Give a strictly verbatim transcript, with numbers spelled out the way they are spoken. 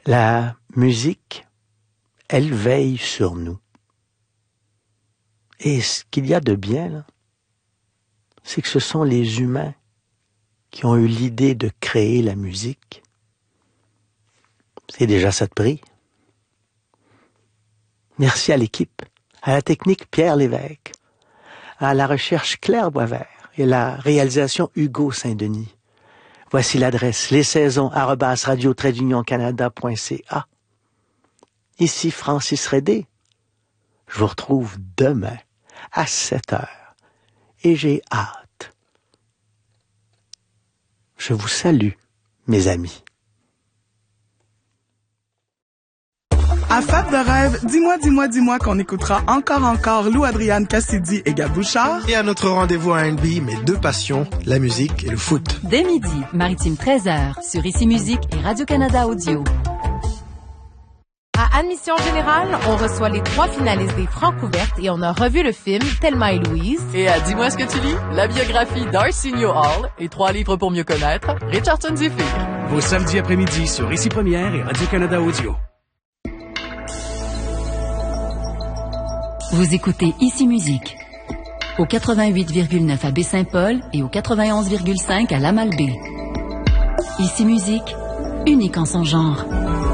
La musique, elle veille sur nous. Et ce qu'il y a de bien, là, c'est que ce sont les humains qui ont eu l'idée de créer la musique. C'est déjà ça de prix. Merci à l'équipe, à la technique Pierre Lévesque, à la recherche Claire Boisvert et la réalisation Hugo Saint-Denis. Voici l'adresse lessaisons arobase radio trait union canada point c a. Ici Francis Redé. Je vous retrouve demain à sept heures et j'ai hâte. Je vous salue, mes amis. À Fab de rêve, dis-moi, dis-moi, dis-moi qu'on écoutera encore encore Lou Adriane Cassidy et Gab Bouchard. Et à notre rendez-vous à N B, mes deux passions, la musique et le foot. Dès midi, Maritime treize heures, sur Ici Musique et Radio-Canada Audio. À Admission Générale, on reçoit les trois finalistes des Francouvertes et on a revu le film Thelma et Louise. Et à Dis-moi ce que tu lis, la biographie d'Arsenio Hall et trois livres pour mieux connaître, Richardson Zephyr. Vos samedis après-midi sur Ici Première et Radio-Canada Audio. Vous écoutez Ici Musique, au quatre-vingt-huit virgule neuf à Baie-Saint-Paul et au quatre-vingt-onze virgule cinq à Lamalbaie. Ici Musique, unique en son genre.